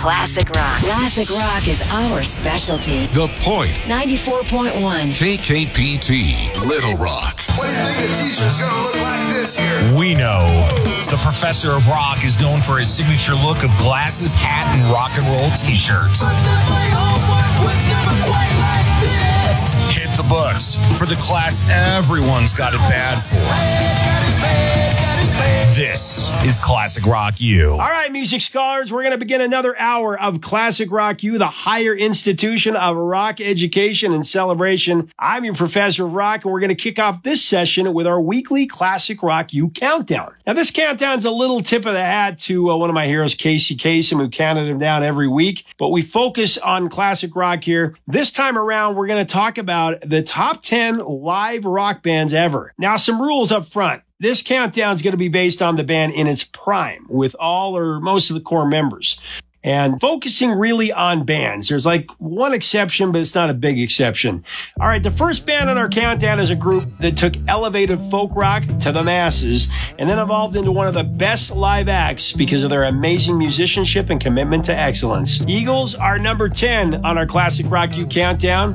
classic rock. Classic rock is our specialty. The Point. 94.1. KKPT. Little Rock. What do you think the teacher's gonna look like this year? We know the professor of rock is known for his signature look of glasses, hat, and rock and roll t-shirt. Hit the books for the class everyone's got it bad for. This is Classic Rock U. All right, music scholars, we're going to begin another hour of Classic Rock U, the higher institution of rock education and celebration. I'm your professor of rock, and we're going to kick off this session with our weekly Classic Rock U countdown. Now, this countdown's a little tip of the hat to one of my heroes, Casey Kasem, who counted him down every week. But we focus on classic rock here. This time around, we're going to talk about the top 10 live rock bands ever. Now, some rules up front. This countdown is going to be based on the band in its prime with all or most of the core members and focusing really on bands. There's like one exception, but it's not a big exception. All right, the first band on our countdown is a group that took elevated folk rock to the masses and then evolved into one of the best live acts because of their amazing musicianship and commitment to excellence. Eagles are number 10 on our Classic Rock U countdown.